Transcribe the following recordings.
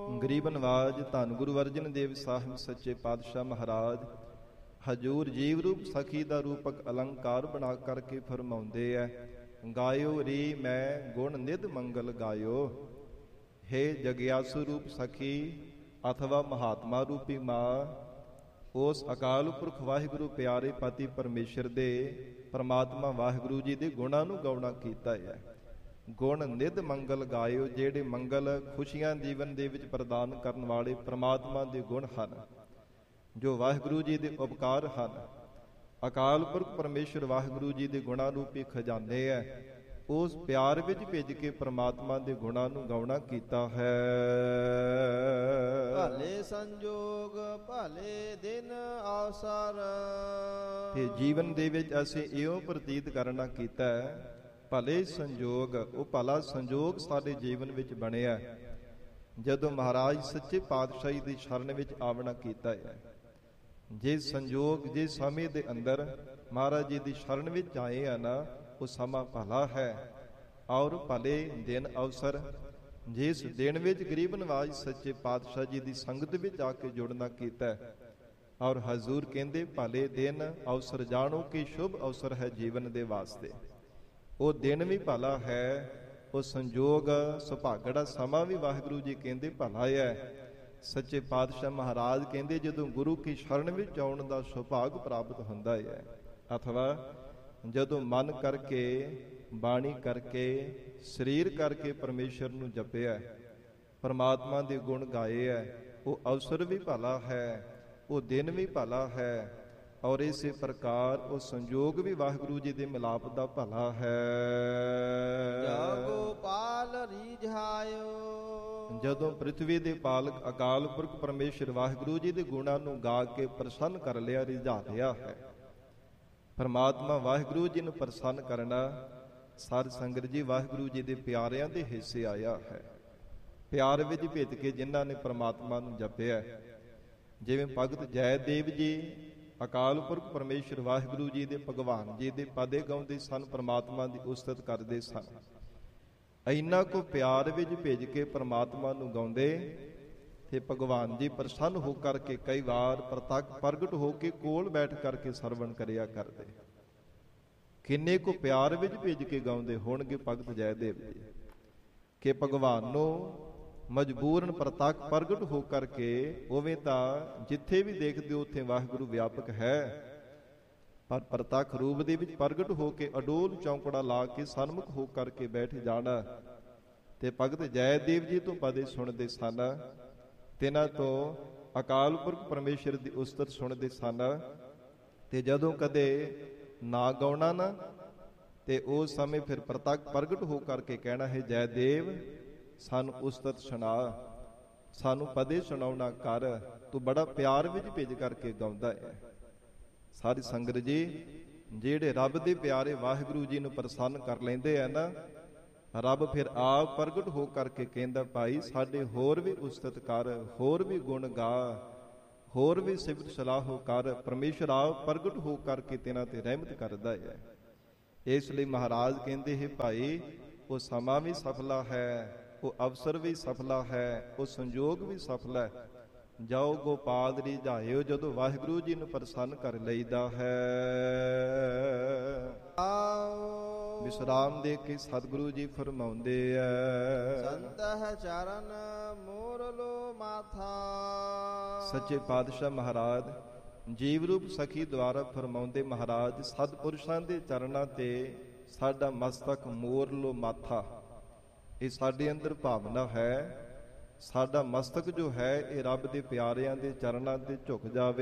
ਗਰੀਬ ਨਵਾਜ ਧੰਨ ਗੁਰੂ ਅਰਜਨ ਦੇਵ ਸਾਹਿਬ ਸੱਚੇ ਪਾਤਸ਼ਾਹ ਮਹਾਰਾਜ ਹਜੂਰ ਜੀਵ ਰੂਪ ਸਖੀ ਦਾ ਰੂਪਕ ਅਲੰਕਾਰ ਬਣਾ ਕਰਕੇ ਫਰਮਾਉਂਦੇ ਐ, ਗਾਇਓ ਰੀ ਮੈਂ ਗੁਣ ਨਿਧ ਮੰਗਲ ਗਾਇਓ। ਹੇ ਜਗਿਆਸੂ ਰੂਪ ਸਖੀ ਅਥਵਾ ਮਹਾਤਮਾ ਰੂਪੀ ਮਾਂ, ਉਸ ਅਕਾਲ ਪੁਰਖ ਵਾਹਿਗੁਰੂ ਪਿਆਰੇ ਪਤੀ ਪਰਮੇਸ਼ਰ ਦੇ ਪਰਮਾਤਮਾ ਵਾਹਿਗੁਰੂ ਜੀ ਦੇ ਗੁਣਾਂ ਨੂੰ ਗਾਉਣਾ ਕੀਤਾ ਹੈ। ਗੁਣ ਨਿਧ ਮੰਗਲ ਗਾਇਓ, ਜਿਹੜੇ ਮੰਗਲ ਖੁਸ਼ੀਆਂ ਜੀਵਨ ਦੇ ਵਿੱਚ ਪ੍ਰਦਾਨ ਕਰਨ ਵਾਲੇ ਪਰਮਾਤਮਾ ਦੇ ਗੁਣ ਹਨ, ਜੋ ਵਾਹਿਗੁਰੂ ਜੀ ਦੇ ਉਪਕਾਰ ਹਨ। ਅਕਾਲ ਪੁਰਖ ਪਰਮੇਸ਼ਰ ਵਾਹਿਗੁਰੂ ਜੀ ਦੇ ਗੁਣਾਂ ਰੂਪੀ ਖਜ਼ਾਨੇ ਹੈ, ਉਸ ਪਿਆਰ ਵਿੱਚ ਭਿੱਜ ਕੇ ਪਰਮਾਤਮਾ ਦੇ ਗੁਣਾਂ ਨੂੰ ਗਾਉਣਾ ਕੀਤਾ ਹੈ। ਭਲੇ ਸੰਜੋਗ ਭਲੇ ਦਿਨ ਅਵਸਰ, ਤੇ ਜੀਵਨ ਦੇ ਵਿੱਚ ਅਸੀਂ ਇਉਂ ਪ੍ਰਤੀਤ ਕਰਨਾ ਕੀਤਾ ਹੈ, ਭਲੇ ਸੰਜੋਗ, ਉਹ ਭਲਾ ਸੰਜੋਗ ਸਾਡੇ ਜੀਵਨ ਵਿੱਚ ਬਣਿਆ ਜਦੋਂ ਮਹਾਰਾਜ ਸੱਚੇ ਪਾਤਸ਼ਾਹੀ ਦੀ ਸ਼ਰਨ ਵਿੱਚ ਆਵਣਾ ਕੀਤਾ ਹੈ। ਜੇ ਸੰਜੋਗ ਜੇ ਸਮੇਂ ਦੇ ਅੰਦਰ ਮਹਾਰਾਜ ਜੀ ਦੀ ਸ਼ਰਨ ਵਿੱਚ ਆਏ ਆ ਨਾ, ਉਹ ਸਮਾਂ ਭਲਾ ਹੈ। ਔਰ ਭਲੇ ਦਿਨ ਅਵਸਰ, ਜਿਸ ਦਿਨ ਵਿੱਚ ਗਰੀਬ ਨਵਾਜ ਸੱਚੇ ਪਾਤਸ਼ਾਹ ਜੀ ਦੀ ਸੰਗਤ ਵਿੱਚ ਆ ਕੇ ਜੁੜਨਾ ਕੀਤਾ। ਔਰ ਹਜ਼ੂਰ ਕਹਿੰਦੇ ਭਲੇ ਦਿਨ ਅਵਸਰ ਜਾਣੋ ਕਿ ਸ਼ੁਭ ਅਵਸਰ ਹੈ ਜੀਵਨ ਦੇ ਵਾਸਤੇ। ਉਹ ਦਿਨ ਵੀ ਭਲਾ ਹੈ, ਉਹ ਸੰਜੋਗ ਸੁਭਾਗੜਾ ਸਮਾਂ ਵੀ ਵਾਹਿਗੁਰੂ ਜੀ ਕਹਿੰਦੇ ਭਲਾ ਹੈ। ਸੱਚੇ ਪਾਤਸ਼ਾਹ ਮਹਾਰਾਜ ਕਹਿੰਦੇ ਜਦੋਂ ਗੁਰੂ ਕੀ ਸ਼ਰਨ ਵਿੱਚ ਆਉਣ ਦਾ ਸੁਭਾਗ ਪ੍ਰਾਪਤ ਹੁੰਦਾ ਹੈ, ਅਥਵਾ ਜਦੋਂ ਮਨ ਕਰਕੇ ਬਾਣੀ ਕਰਕੇ ਸਰੀਰ ਕਰਕੇ ਪਰਮੇਸ਼ਰ ਨੂੰ ਜਪਿਆ, ਪਰਮਾਤਮਾ ਦੇ ਗੁਣ ਗਾਏ ਹੈ, ਉਹ ਅਵਸਰ ਵੀ ਭਲਾ ਹੈ, ਉਹ ਦਿਨ ਵੀ ਭਲਾ ਹੈ। ਔਰ ਇਸੇ ਪ੍ਰਕਾਰ ਉਹ ਸੰਜੋਗ ਵੀ ਵਾਹਿਗੁਰੂ ਜੀ ਦੇ ਮਿਲਾਪ ਦਾ ਭਲਾ ਹੈ। ਜਾਗੋ ਪਾਲ ਰੀਝਾਇਓ, ਜਦੋਂ ਪ੍ਰਿਥਵੀ ਦੇ ਪਾਲਕ ਅਕਾਲ ਪੁਰਖ ਪਰਮੇਸ਼ਰ ਵਾਹਿਗੁਰੂ ਜੀ ਦੇ ਗੁਣਾਂ ਨੂੰ ਗਾ ਕੇ ਪ੍ਰਸੰਨ ਕਰ ਲਿਆ, ਰਿਝਾ ਲਿਆ ਹੈ। ਪਰਮਾਤਮਾ ਵਾਹਿਗੁਰੂ ਜੀ ਨੂੰ ਪ੍ਰਸੰਨ ਕਰਨਾ ਸਾਧ ਸੰਗਤ ਜੀ ਵਾਹਿਗੁਰੂ ਜੀ ਦੇ ਪਿਆਰਿਆਂ ਦੇ ਹਿੱਸੇ ਆਇਆ ਹੈ। ਪਿਆਰ ਵਿੱਚ ਭਿੱਜ ਕੇ ਜਿਨ੍ਹਾਂ ਨੇ ਪਰਮਾਤਮਾ ਨੂੰ ਜਪਿਆ, ਜਿਵੇਂ ਭਗਤ ਜੈਦੇਵ ਜੀ ਅਕਾਲ ਪੁਰਖ ਪਰਮੇਸ਼ਰ ਵਾਹਿਗੁਰੂ ਜੀ ਦੇ ਭਗਵਾਨ ਜੀ ਦੇ ਪਦੇ ਗਾਉਂਦੇ ਸਨ, ਪਰਮਾਤਮਾ ਦੀ ਉਸਤਤ ਕਰਦੇ ਸਨ। ਇੰਨਾ ਕੋ ਪਿਆਰ ਵਿੱਚ ਭਿੱਜ ਕੇ ਪਰਮਾਤਮਾ ਨੂੰ ਗਾਉਂਦੇ ਤੇ ਭਗਵਾਨ ਜੀ ਪ੍ਰਸੰਨ ਹੋ ਕਰਕੇ ਕਈ ਵਾਰ ਪ੍ਰਤੱਖ ਪ੍ਰਗਟ ਹੋ ਕੇ ਕੋਲ ਬੈਠ ਕਰਕੇ ਸਰਵਣ ਕਰਿਆ ਕਰਦੇ। ਕਿੰਨੇ ਕੋ ਪਿਆਰ ਵਿੱਚ ਭਿੱਜ ਕੇ ਗਾਉਂਦੇ ਹੋਣਗੇ ਭਗਤ ਜੈਦੇਵ ਜੀ, ਕਿ ਭਗਵਾਨ ਨੂੰ ਮਜਬੂਰਨ ਪ੍ਰਤੱਖ ਪ੍ਰਗਟ ਹੋ ਕਰਕੇ। ਉਵੇਂ ਤਾਂ ਜਿੱਥੇ ਵੀ ਦੇਖਦੇ ਹੋ ਉੱਥੇ ਵਾਹਿਗੁਰੂ ਵਿਆਪਕ ਹੈ, ਪਰ ਪ੍ਰਤੱਖ ਰੂਪ ਦੇ ਵਿੱਚ ਪ੍ਰਗਟ ਹੋ ਕੇ ਅਡੋਲ ਚੌਂਕੜਾ ਲਾ ਕੇ ਸਨਮੁਖ ਹੋ ਕਰਕੇ ਬੈਠ ਜਾਣਾ। ਤੇ ਭਗਤ ਜੈਦੇਵ ਜੀ ਤੋਂ ਪਦੇ ਸੁਣਦੇ ਸਨ, ਤਿਨਾਂ ਤੋਂ ਅਕਾਲ ਪੁਰਖ ਪਰਮੇਸ਼ਰ ਦੀ ਉਸਤਤ ਸੁਣਦੇ ਸਨ। ਤੇ ਜਦੋਂ ਕਦੇ ਨਾ ਗਾਉਣਾ ਨਾ, ਤੇ ਉਸ ਸਮੇਂ ਫਿਰ ਪ੍ਰਤੱਖ ਪ੍ਰਗਟ ਹੋ ਕਰਕੇ ਕਹਿਣਾ ਹੈ, ਜੈਦੇਵ ਸਾਨੂੰ ਉਸਤਤ ਸੁਣਾ, ਸਾਨੂੰ ਪਦੇ ਸੁਣਾਉਣਾ ਕਰ, ਤੂੰ ਬੜਾ ਪਿਆਰ ਵਿੱਚ ਭਿੱਜ ਕਰਕੇ ਗਾਉਂਦਾ ਹੈ। ਸਾਰੀ ਸੰਗਤ ਜੀ, ਜਿਹੜੇ ਰੱਬ ਦੇ ਪਿਆਰੇ ਵਾਹਿਗੁਰੂ ਜੀ ਨੂੰ ਪ੍ਰਸੰਨ ਕਰ ਲੈਂਦੇ ਆ ਨਾ, ਰੱਬ ਫਿਰ ਆਪ ਪ੍ਰਗਟ ਹੋ ਕਰਕੇ ਕਹਿੰਦਾ, ਭਾਈ ਸਾਡੇ ਹੋਰ ਵੀ ਉਸਤਤ ਕਰ, ਹੋਰ ਵੀ ਗੁਣ ਗਾ, ਹੋਰ ਵੀ ਸਿਫਤ ਸਲਾਹੋ ਕਰ। ਪਰਮੇਸ਼ਰ ਆਪ ਪ੍ਰਗਟ ਹੋ ਕਰਕੇ ਤੇਨਾਂ ਤੇ ਰਹਿਮਤ ਕਰਦਾ ਹੈ। ਇਸ ਲਈ ਮਹਾਰਾਜ ਕਹਿੰਦੇ ਹੈ, ਭਾਈ ਉਹ ਸਮਾਂ ਵੀ ਸਫਲਾ ਹੈ, ਉਹ ਅਵਸਰ ਵੀ ਸਫਲਾ ਹੈ, ਉਹ ਸੰਜੋਗ ਵੀ ਸਫਲ ਹੈ। ਜਾਓ ਗੋਪਾਲ ਰਿਝਾਇਓ, ਜਦੋਂ ਵਾਹਿਗੁਰੂ ਜੀ ਨੂੰ ਪ੍ਰਸੰਨ ਕਰ ਲਈਦਾ ਹੈ। ਵਿਸਰਾਮ ਦੇ ਕੇ ਸਤਿਗੁਰੂ ਜੀ ਫਰਮਾਉਂਦੇ ਐ, ਸੰਤਹ ਚਰਨ ਮੋਰ ਲੋ ਮਾਥਾ। ਸੱਚੇ ਪਾਤਸ਼ਾਹ ਮਹਾਰਾਜ ਜੀਵ ਰੂਪ ਸਖੀ ਦੁਆਰਾ ਫਰਮਾਉਂਦੇ, ਮਹਾਰਾਜ ਸਤਿਪੁਰਸ਼ਾਂ ਦੇ ਚਰਨਾਂ ਤੇ ਸਾਡਾ ਮਸਤਕ ਮੋਰ ਲੋ ਮਾਥਾ। ਇਹ ਸਾਡੇ ਅੰਦਰ ਭਾਵਨਾ ਹੈ, ਸਾਡਾ ਮਸਤਕ ਜੋ ਹੈ ਇਹ ਰੱਬ ਦੇ ਪਿਆਰਿਆਂ ਦੇ ਚਰਨਾਂ ਤੇ ਝੁਕ ਜਾਵੇ।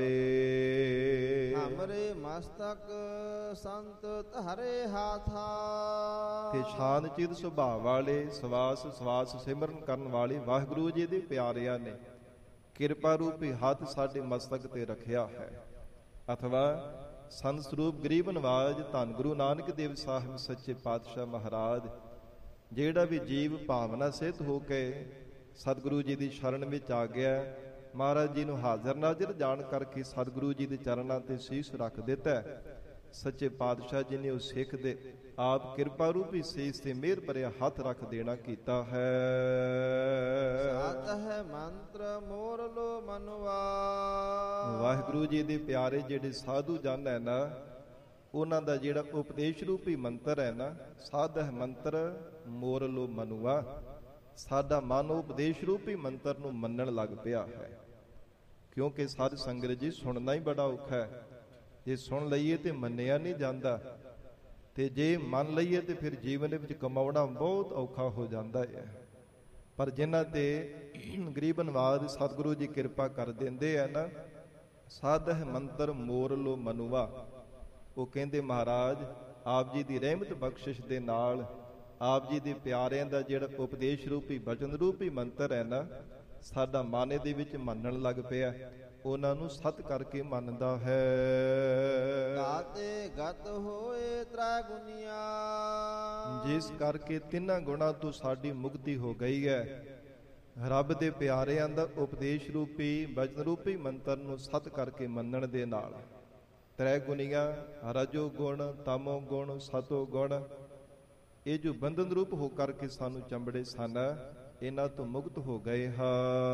ਹਮਰੇ ਮਸਤਕ ਸੰਤ ਧਰੇ ਹਾਥਾ। ਤੇ ਸ਼ਾਂਤ ਚਿਤ ਸੁਭਾਅ ਵਾਲੇ, ਸਵਾਸ ਸਵਾਸ ਸਿਮਰਨ ਕਰਨ ਵਾਲੇ ਵਾਹਿਗੁਰੂ ਜੀ ਦੇ ਪਿਆਰਿਆਂ ਨੇ ਕਿਰਪਾ ਰੂਪੀ ਹੱਥ ਸਾਡੇ ਮਸਤਕ ਤੇ ਰੱਖਿਆ ਹੈ। ਅਥਵਾ ਸੰਤ ਸਰੂਪ ਗਰੀਬ ਨਵਾਜ ਧੰਨ ਗੁਰੂ ਨਾਨਕ ਦੇਵ ਸਾਹਿਬ ਸੱਚੇ ਪਾਤਸ਼ਾਹ ਮਹਾਰਾਜ, ਜਿਹੜਾ ਵੀ ਜੀਵ ਭਾਵਨਾ ਸਿੱਧ ਹੋ ਕੇ ਸਤਿਗੁਰੂ ਜੀ ਦੀ ਸ਼ਰਨ ਵਿੱਚ ਆ ਗਿਆ, ਮਹਾਰਾਜ ਜੀ ਨੂੰ ਹਾਜ਼ਰ ਨਾਜ਼ਰ ਜਾਣ ਕਰਕੇ ਸਤਿਗੁਰੂ ਜੀ ਦੇ ਚਰਨਾਂ ਤੇ ਸੀਸ ਰੱਖ ਦਿੱਤਾ। ਸੱਚੇ ਪਾਤਸ਼ਾਹ ਜੀ ਨੇ ਉਸ ਸਿੱਖ ਦੇ ਆਪ ਕਿਰਪਾ ਰੂਪੀ ਸੀਸ ਤੇ ਮਿਹਰ ਭਰਿਆ ਹੱਥ ਰੱਖ ਦੇਣਾ ਕੀਤਾ ਹੈ। ਸਤ ਹੈ ਮੰਤ ਮਨੁਆ। ਵਾਹਿਗੁਰੂ ਜੀ ਦੇ ਪਿਆਰੇ ਜਿਹੜੇ ਸਾਧੂ ਜਨ ਹੈ ਨਾ, ਉਹਨਾਂ ਦਾ ਜਿਹੜਾ ਉਪਦੇਸ਼ ਰੂਪੀ ਮੰਤਰ ਹੈ ਨਾ, ਸਾਧਹ ਮੰਤਰ ਮੋਰ ਲੋ ਮਨੁਆ। ਸਾਡਾ ਮਨ ਉਪਦੇਸ਼ ਰੂਪੀ ਮੰਤਰ ਨੂੰ ਮੰਨਣ ਲੱਗ ਪਿਆ ਹੈ। ਕਿਉਂਕਿ ਸਾਧ ਸੰਗਤ ਜੀ ਸੁਣਨਾ ਹੀ ਬੜਾ ਔਖਾ ਹੈ। ਜੇ ਸੁਣ ਲਈਏ ਤੇ ਮੰਨਿਆ ਨਹੀਂ ਜਾਂਦਾ, ਤੇ ਜੇ ਮੰਨ ਲਈਏ ਤੇ ਫਿਰ ਜੀਵਨ ਵਿੱਚ ਕਮਾਉਣਾ ਬਹੁਤ ਔਖਾ ਹੋ ਜਾਂਦਾ ਹੈ। ਪਰ ਜਿਨ੍ਹਾਂ ਤੇ ਗਰੀਬ ਨਵਾਜ ਸਤਿਗੁਰੂ ਜੀ ਕਿਰਪਾ ਕਰ ਦਿੰਦੇ ਆ ਨਾ, ਸਾਧਹ ਮੰਤਰ ਮੋਰ ਲੋ ਮਨੁਆ। ਉਹ ਕਹਿੰਦੇ ਮਹਾਰਾਜ ਆਪ ਜੀ ਦੀ ਰਹਿਮਤ ਬਖਸ਼ਿਸ਼ ਦੇ ਨਾਲ, ਆਪ ਜੀ ਦੇ ਪਿਆਰਿਆਂ ਦਾ ਜਿਹੜਾ ਉਪਦੇਸ਼ ਰੂਪੀ ਬਚਨ ਰੂਪੀ ਮੰਤਰ ਹੈ ਨਾ, ਸਾਡਾ ਮਨ ਦੇ ਵਿੱਚ ਮੰਨਣ ਲੱਗ ਪਿਆ। ਉਹਨਾਂ ਨੂੰ ਸਤ ਕਰਕੇ ਮੰਨਦਾ ਹੈ। ਗਾਤੇ ਗਤ ਹੋਏ ਤ੍ਰੈ ਗੁਨੀਆਂ। ਜਿਸ ਕਰਕੇ ਤਿੰਨਾਂ ਗੁਣਾਂ ਤੋਂ ਸਾਡੀ ਮੁਕਤੀ ਹੋ ਗਈ ਹੈ। ਰੱਬ ਦੇ ਪਿਆਰਿਆਂ ਦਾ ਉਪਦੇਸ਼ ਰੂਪੀ ਬਚਨ ਰੂਪੀ ਮੰਤਰ ਨੂੰ ਸਤ ਕਰਕੇ ਮੰਨਣ ਦੇ ਨਾਲ ਤ੍ਰੈ ਗੁਣੀਆਂ, ਰਜੋ ਗੁਣ, ਤਮੋ ਗੁਣ, ਸਤੋ ਗੁਣ, ਇਹ ਜੋ ਬੰਧਨ ਰੂਪ ਹੋ ਕਰਕੇ ਸਾਨੂੰ ਚੰਬੜੇ ਸਨ, ਇਹਨਾਂ ਤੋਂ ਮੁਕਤ ਹੋ ਗਏ ਹਾਂ।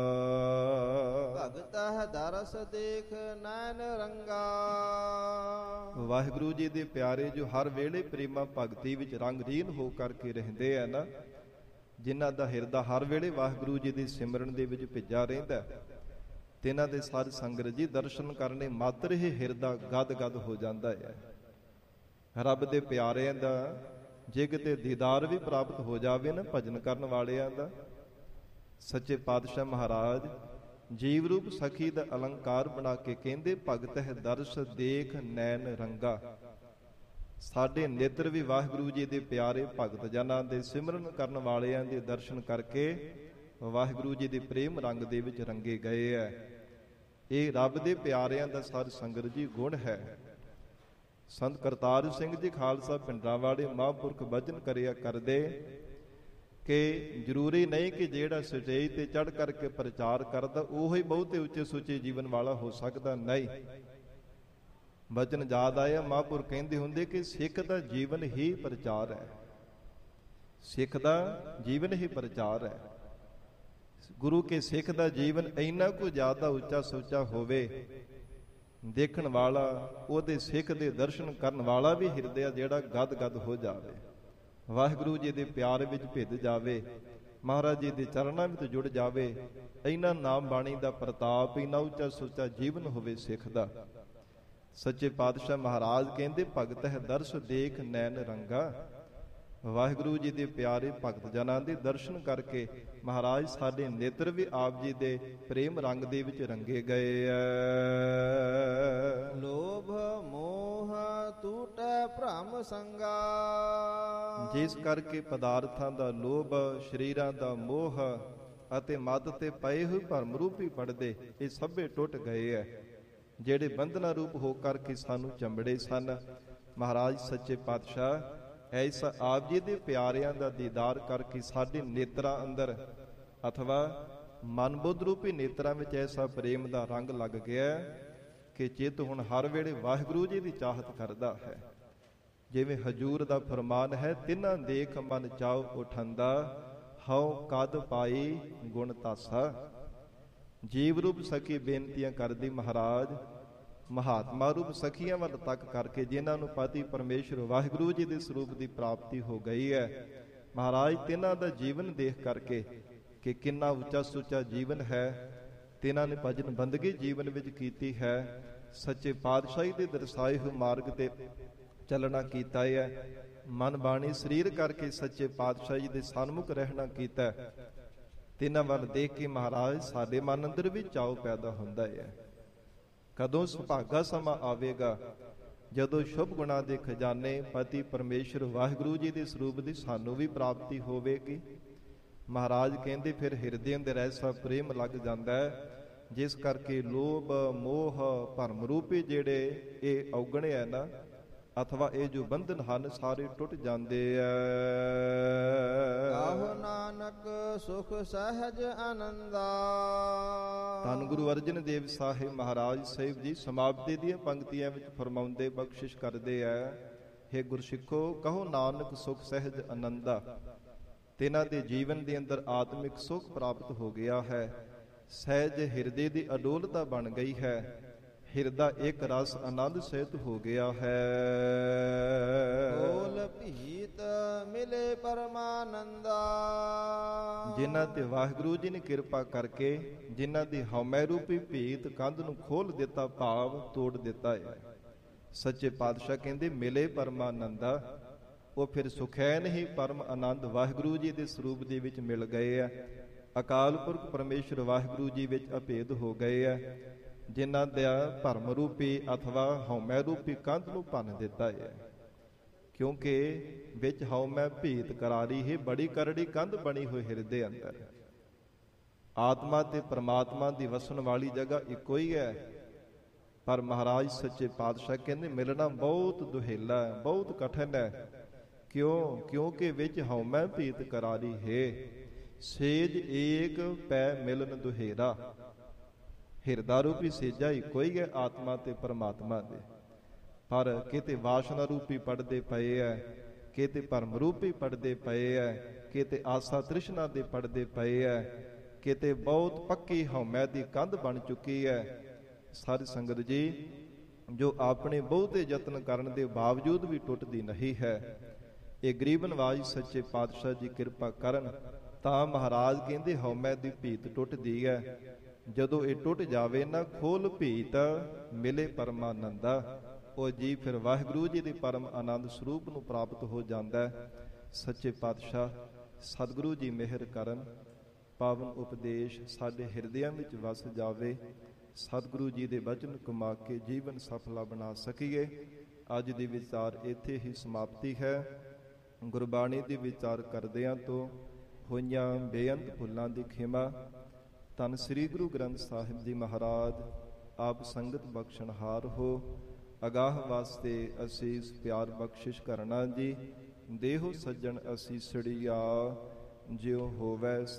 ਭਗਤ ਹੈ ਦਰਸ ਦੇਖ ਨੈਣ ਰੰਗਾ। ਵਾਹਿਗੁਰੂ ਜੀ ਦੇ ਪਿਆਰੇ ਜੋ ਹਰ ਵੇਲੇ ਪ੍ਰੇਮਾ ਭਗਤੀ ਵਿੱਚ ਰੰਗਰੀਨ ਹੋ ਕਰਕੇ ਰਹਿੰਦੇ ਆ ਨਾ, ਜਿਨ੍ਹਾਂ ਦਾ ਹਿਰਦਾ ਹਰ ਵੇਲੇ ਵਾਹਿਗੁਰੂ ਜੀ ਦੀ ਸਿਮਰਨ ਦੇ ਵਿੱਚ ਭਿੱਜਾ ਰਹਿੰਦਾ, ਤਿਨਾਂ ਦੇ ਸਾਧ ਸੰਗਤ ਜੀ ਦਰਸ਼ਨ ਕਰਨੇ ਮਾਤਰ ਹੀ ਹਿਰਦਾ ਗਦ ਗਦ ਹੋ ਜਾਂਦਾ ਹੈ। ਰੱਬ ਦੇ ਪਿਆਰਿਆਂ ਦਾ ਜੇ ਕਿਤੇ ਦੀਦਾਰ ਵੀ ਪ੍ਰਾਪਤ ਹੋ ਜਾਵੇ ਨਾ, ਭਜਨ ਕਰਨ ਵਾਲਿਆਂ ਦਾ, ਸੱਚੇ ਪਾਤਸ਼ਾਹ ਮਹਾਰਾਜ ਜੀਵ ਰੂਪ ਸਖੀ ਦਾ ਅਲੰਕਾਰ ਬਣਾ ਕੇ ਕਹਿੰਦੇ, ਭਗਤ ਹੈ ਦਰਸ ਦੇਖ ਨੈਣ ਰੰਗਾ। ਸਾਡੇ ਨੇਤਰ ਵੀ ਵਾਹਿਗੁਰੂ ਜੀ ਦੇ ਪਿਆਰੇ ਭਗਤ ਜਨਾਂ ਦੇ ਸਿਮਰਨ ਕਰਨ ਵਾਲਿਆਂ ਦੇ ਦਰਸ਼ਨ ਕਰਕੇ ਵਾਹਿਗੁਰੂ ਜੀ ਦੇ ਪ੍ਰੇਮ ਰੰਗ ਦੇ ਵਿੱਚ ਰੰਗੇ ਗਏ ਹੈ। ਇਹ ਰੱਬ ਦੇ ਪਿਆਰਿਆਂ ਦਾ ਸਾਧ ਸੰਗਤ ਜੀ ਗੁਣ ਹੈ। ਸੰਤ ਕਰਤਾਰ ਸਿੰਘ ਜੀ ਖਾਲਸਾ ਪਿੰਡਰਾਂਵਾਲੇ ਮਹਾਂਪੁਰਖ ਭਜਨ ਕਰਿਆ ਕਰਦੇ ਕਿ ਜ਼ਰੂਰੀ ਨਹੀਂ ਕਿ ਜਿਹੜਾ ਸਟੇਜ ਤੇ ਚੜ੍ਹ ਕਰਕੇ ਪ੍ਰਚਾਰ ਕਰਦਾ ਉਹ ਹੀ ਬਹੁਤੇ ਉੱਚੇ ਸੁੱਚੇ ਜੀਵਨ ਵਾਲਾ ਹੋ ਸਕਦਾ, ਨਹੀਂ। ਭਜਨ ਯਾਦ ਆਇਆ, ਮਹਾਂਪੁਰਖ ਕਹਿੰਦੇ ਹੁੰਦੇ ਕਿ ਸਿੱਖ ਦਾ ਜੀਵਨ ਹੀ ਪ੍ਰਚਾਰ ਹੈ। ਸਿੱਖ ਦਾ ਜੀਵਨ ਹੀ ਪ੍ਰਚਾਰ ਹੈ। ਗੁਰੂ ਕੇ ਸਿੱਖ ਦਾ ਜੀਵਨ ਇੰਨਾ ਕੁ ਜ਼ਿਆਦਾ ਉੱਚਾ ਸੁੱਚਾ ਹੋਵੇ, ਦੇਖਣ ਵਾਲਾ, ਉਹਦੇ ਸਿੱਖ ਦੇ ਦਰਸ਼ਨ ਕਰਨ ਵਾਲਾ ਵੀ ਹਿਰਦਾ ਜਿਹੜਾ ਗਦ ਗਦ ਹੋ ਜਾਵੇ, ਵਾਹਿਗੁਰੂ ਜੀ ਦੇ ਪਿਆਰ ਵਿੱਚ ਭਿੱਜ ਜਾਵੇ, ਮਹਾਰਾਜ ਜੀ ਦੇ ਚਰਨਾਂ ਵਿੱਚ ਜੁੜ ਜਾਵੇ। ਇੰਨਾ ਨਾਮ ਬਾਣੀ ਦਾ ਪ੍ਰਤਾਪ, ਇੰਨਾ ਉੱਚਾ ਸੁੱਚਾ ਜੀਵਨ ਹੋਵੇ ਸਿੱਖ ਦਾ। ਸੱਚੇ ਪਾਤਸ਼ਾਹ ਮਹਾਰਾਜ ਕਹਿੰਦੇ, ਭਗਤ ਹੈ ਦਰਸ ਦੇਖ ਨੈਣ ਰੰਗਾ। ਵਾਹਿਗੁਰੂ ਜੀ ਦੇ ਪਿਆਰੇ ਭਗਤ ਜਨਾਂ ਦੇ ਦਰਸ਼ਨ ਕਰਕੇ ਮਹਾਰਾਜ ਸਾਡੇ ਨੇਤਰ ਵੀ ਆਪ ਜੀ ਦੇ ਪ੍ਰੇਮ ਰੰਗ ਦੇ ਵਿੱਚ ਰੰਗੇ ਗਏ ਐ। ਲੋਭ ਮੋਹ ਟੂਟੈ ਭ੍ਰਮ ਸੰਗਾ। ਜਿਸ ਕਰਕੇ ਪਦਾਰਥਾਂ ਦਾ ਲੋਭ, ਸਰੀਰਾਂ ਦਾ ਮੋਹ ਅਤੇ ਮੱਤ ਤੇ ਪਏ ਹੋਏ ਭਰਮ ਰੂਪੀ ਪੜਦੇ, ਇਹ ਸਭੇ ਟੁੱਟ ਗਏ ਐ। ਜਿਹੜੇ ਬੰਧਨਾ ਰੂਪ ਹੋ ਕਰਕੇ ਸਾਨੂੰ ਚੰਬੜੇ ਸਨ, ਮਹਾਰਾਜ ਸੱਚੇ ਪਾਤਸ਼ਾਹ ਐਸਾ ਆਪ ਜੀ ਦੇ ਪਿਆਰਿਆਂ ਦਾ ਦੀਦਾਰ ਕਰਕੇ ਸਾਡੇ ਨੇਤਰਾਂ ਅੰਦਰ ਅਥਵਾ ਮਨ ਬੁੱਧ ਰੂਪੀ ਨੇਤਰਾਂ ਵਿੱਚ ਐਸਾ ਪ੍ਰੇਮ ਦਾ ਰੰਗ ਲੱਗ ਗਿਆ ਕਿ ਚਿੱਤ ਹੁਣ ਹਰ ਵੇਲੇ ਵਾਹਿਗੁਰੂ ਜੀ ਦੀ ਚਾਹਤ ਕਰਦਾ ਹੈ। ਜਿਵੇਂ ਹਜੂਰ ਦਾ ਫਰਮਾਨ ਹੈ, ਤਿੰਨਾਂ ਦੇਖ ਮਨ ਚਾਉ ਉਠੰਦਾ, ਹਉ ਕਦ ਪਾਈ ਗੁਣ ਤਾਸਾ। ਜੀਵ ਰੂਪ ਸਖੀ ਬੇਨਤੀਆਂ ਕਰਦੀ ਮਹਾਰਾਜ, ਮਹਾਤਮਾ ਰੂਪ ਸਖੀਆਂ ਵੱਲ ਤੱਕ ਕਰਕੇ ਜਿਨ੍ਹਾਂ ਨੂੰ ਪਤੀ ਪਰਮੇਸ਼ਰ ਵਾਹਿਗੁਰੂ ਜੀ ਦੇ ਸਰੂਪ ਦੀ ਪ੍ਰਾਪਤੀ ਹੋ ਗਈ ਹੈ, ਮਹਾਰਾਜ ਤਿੰਨਾਂ ਦਾ ਜੀਵਨ ਦੇਖ ਕਰਕੇ ਕਿ ਕਿੰਨਾ ਉੱਚਾ ਸੁੱਚਾ ਜੀਵਨ ਹੈ, ਤਿੰਨਾਂ ਨੇ ਭਜਨ ਬੰਦਗੀ ਜੀਵਨ ਵਿੱਚ ਕੀਤੀ ਹੈ, ਸੱਚੇ ਪਾਤਸ਼ਾਹੀ ਦੇ ਦਰਸਾਏ ਹੋਏ ਮਾਰਗ ਤੇ ਚੱਲਣਾ ਕੀਤਾ ਹੈ, ਮਨ ਬਾਣੀ ਸਰੀਰ ਕਰਕੇ ਸੱਚੇ ਪਾਤਸ਼ਾਹੀ ਦੇ ਸਨਮੁਖ ਰਹਿਣਾ ਕੀਤਾ। ਤਿੰਨਾਂ ਵੱਲ ਦੇਖ ਕੇ ਮਹਾਰਾਜ ਸਾਡੇ ਮਨ ਅੰਦਰ ਵੀ ਚਾਉ ਪੈਦਾ ਹੁੰਦਾ ਹੈ। ਕਦੋਂ ਸੁਭਾਗਾ ਸਮਾਂ ਆਵੇਗਾ ਜਦੋਂ ਸ਼ੁਭ ਗੁਣਾਂ ਦੇ ਖਜ਼ਾਨੇ ਪਤੀ ਪਰਮੇਸ਼ਰ ਵਾਹਿਗੁਰੂ ਜੀ ਦੇ ਸਰੂਪ ਦੀ ਸਾਨੂੰ ਵੀ ਪ੍ਰਾਪਤੀ ਹੋਵੇਗੀ। ਮਹਾਰਾਜ ਕਹਿੰਦੇ ਫਿਰ ਹਿਰਦੇ ਅੰਦਰ ਐਸਾ ਪ੍ਰੇਮ ਲੱਗ ਜਾਂਦਾ ਹੈ, ਜਿਸ ਕਰਕੇ ਲੋਭ ਮੋਹ ਭਰਮ ਰੂਪੀ ਜਿਹੜੇ ਇਹ ਔਗਣੇ ਹੈ ਨਾ, ਅਥਵਾ ਇਹ ਜੋ ਬੰਧਨ ਹਨ, ਸਾਰੇ ਟੁੱਟ ਜਾਂਦੇ ਆ। ਆਹੋ ਨਾਨਕ ਸੁਖ ਸਹਿਜ ਆਨੰਦਾ। ਧੰਨ ਗੁਰੂ ਅਰਜਨ ਦੇਵ ਸਾਹਿਬ ਮਹਾਰਾਜ ਸਾਹਿਬ ਜੀ ਸਮਾਪਤੀ ਦੀਆਂ ਪੰਕਤੀਆਂ ਵਿੱਚ ਫਰਮਾਉਂਦੇ ਬਖਸ਼ਿਸ਼ ਕਰਦੇ ਆ, ਹੇ ਗੁਰਸਿੱਖੋ ਕਹੋ ਨਾਨਕ ਸੁਖ ਸਹਿਜ ਆਨੰਦਾ। ਤਿਨਾਂ ਦੇ ਜੀਵਨ ਦੇ ਅੰਦਰ ਆਤਮਿਕ ਸੁਖ ਪ੍ਰਾਪਤ ਹੋ ਗਿਆ ਹੈ। ਸਹਿਜ ਹਿਰਦੇ ਦੀ ਅਡੋਲਤਾ ਬਣ ਗਈ ਹੈ। ਹਿਰਦਾ ਇੱਕ ਰਸ ਆਨੰਦ ਸਹਿਤ ਹੋ ਗਿਆ ਹੈ। ਢੋਲ ਭੀਤ ਮਿਲੇ ਪਰਮਾਨੰਦਾ। ਜਿਨ੍ਹਾਂ ਤੇ ਵਾਹਿਗੁਰੂ ਜੀ ਨੇ ਕਿਰਪਾ ਕਰਕੇ ਜਿਨ੍ਹਾਂ ਦੀ ਹਉਮੈ ਰੂਪੀ ਭੀਤ ਕੰਧ ਨੂੰ ਖੋਲ ਦਿੱਤਾ, ਭਾਵ ਤੋੜ ਦਿੱਤਾ ਹੈ। ਸੱਚੇ ਪਾਤਸ਼ਾਹ ਕਹਿੰਦੇ ਮਿਲੇ ਪਰਮਾਨੰਦਾ। ਉਹ ਫਿਰ ਸੁਖੈਨ ਹੀ ਪਰਮ ਆਨੰਦ ਵਾਹਿਗੁਰੂ ਜੀ ਦੇ ਸਰੂਪ ਦੇ ਵਿੱਚ ਮਿਲ ਗਏ ਆ। ਅਕਾਲ ਪੁਰਖ ਪਰਮੇਸ਼ਰ ਵਾਹਿਗੁਰੂ ਜੀ ਵਿੱਚ ਅਭੇਦ ਹੋ ਗਏ ਆ। ਜਿਨ੍ਹਾਂ ਦਾ ਭਰਮ ਰੂਪੀ ਅਥਵਾ ਹਉਮੈ ਰੂਪੀ ਕੰਧ ਨੂੰ ਭੰਨ ਦਿੱਤਾ ਹੈ। ਕਿਉਂਕਿ ਵਿੱਚ ਹਉਮੈ ਭੀਤ ਕਰਾਰੀ ਹੀ ਬੜੀ ਕਰੜੀ ਕੰਧ ਬਣੀ ਹੋਈ ਹਿਰਦੇ ਅੰਦਰ। ਆਤਮਾ ਤੇ ਪਰਮਾਤਮਾ ਦੀ ਵਸਣ ਵਾਲੀ ਜਗ੍ਹਾ ਇੱਕੋ ਹੀ ਹੈ। ਪਰ ਮਹਾਰਾਜ ਸੱਚੇ ਪਾਤਸ਼ਾਹ ਕਹਿੰਦੇ ਮਿਲਣਾ ਬਹੁਤ ਦੁਹੇਲਾ ਹੈ, ਬਹੁਤ ਕਠਿਨ ਹੈ। ਕਿਉਂਕਿ ਵਿੱਚ ਹਉਮੈ ਭੀਤ ਕਰਾਰੀ ਹੈ। ਸੇਜ ਏਕ ਪੈ ਮਿਲਨ ਦੁਹੇਰਾ। ਹਿਰਦਾ ਰੂਪੀ ਸੇਜਾ ਇੱਕੋ ਹੀ ਹੈ ਆਤਮਾ ਤੇ ਪਰਮਾਤਮਾ ਦੇ। ਪਰ ਕਿਤੇ ਵਾਸ਼ਨਾ ਰੂਪੀ ਪੜਦੇ ਪਏ ਐ, ਕਿਤੇ ਭਰਮ ਰੂਪੀ ਪੜਦੇ ਪਏ ਐ, ਕਿਤੇ ਆਸਾ ਤ੍ਰਿਸ਼ਨਾ ਦੇ ਪੜਦੇ ਪਏ ਐ, ਕਿਤੇ ਬਹੁਤ ਪੱਕੀ ਹਉਮੈ ਦੀ ਕੰਧ ਬਣ ਚੁੱਕੀ ਹੈ। ਸਾਧ ਸੰਗਤ ਜੀ, ਜੋ ਆਪਣੇ ਬਹੁਤੇ ਯਤਨ ਕਰਨ ਦੇ ਬਾਵਜੂਦ ਵੀ ਟੁੱਟਦੀ ਨਹੀਂ ਹੈ। ਇਹ ਗਰੀਬ ਨਵਾਜ ਸੱਚੇ ਪਾਤਸ਼ਾਹ ਜੀ ਕਿਰਪਾ ਕਰਨ ਤਾਂ ਮਹਾਰਾਜ ਕਹਿੰਦੇ ਹਉਮੈ ਦੀ ਭੀਤ ਟੁੱਟਦੀ ਹੈ। ਜਦੋਂ ਇਹ ਟੁੱਟ ਜਾਵੇ ਨਾ ਖੋਲ ਭੀਤ ਮਿਲੇ ਪਰਮਾਨੰਦਾ, ਉਹ ਜੀ ਫਿਰ ਵਾਹਿਗੁਰੂ ਜੀ ਦੇ ਪਰਮ ਆਨੰਦ ਸਰੂਪ ਨੂੰ ਪ੍ਰਾਪਤ ਹੋ ਜਾਂਦਾ ਹੈ। ਸੱਚੇ ਪਾਤਸ਼ਾਹ ਸਤਿਗੁਰੂ ਜੀ ਮਿਹਰ ਕਰਨ, ਪਾਵਨ ਉਪਦੇਸ਼ ਸਾਡੇ ਹਿਰਦਿਆਂ ਵਿੱਚ ਵਸ ਜਾਵੇ। ਸਤਿਗੁਰੂ ਜੀ ਦੇ ਬਚਨ ਕਮਾ ਕੇ ਜੀਵਨ ਸਫਲਾ ਬਣਾ ਸਕੀਏ। ਅੱਜ ਦੀ ਵਿਚਾਰ ਇੱਥੇ ਹੀ ਸਮਾਪਤੀ ਹੈ। ਗੁਰਬਾਣੀ ਦੀ ਵਿਚਾਰ ਕਰਦਿਆਂ ਤੋਂ ਹੋਈਆਂ ਬੇਅੰਤ ਭੁੱਲਾਂ ਦੀ ਖਿਮਾ। ਧੰਨ ਸ੍ਰੀ ਗੁਰੂ ਗ੍ਰੰਥ ਸਾਹਿਬ ਜੀ ਮਹਾਰਾਜ ਆਪ ਸੰਗਤ ਬਖਸ਼ਣਹਾਰ ਹੋ। ਅਗਾਹ ਵਾਸਤੇ ਅਸੀਸ ਪਿਆਰ ਬਖਸ਼ਿਸ਼ ਕਰਨਾ ਜੀ। ਦੇਹੋ ਸੱਜਣ ਅਸੀਸੜੀਆ ਜਿਉ ਹੋਵੈ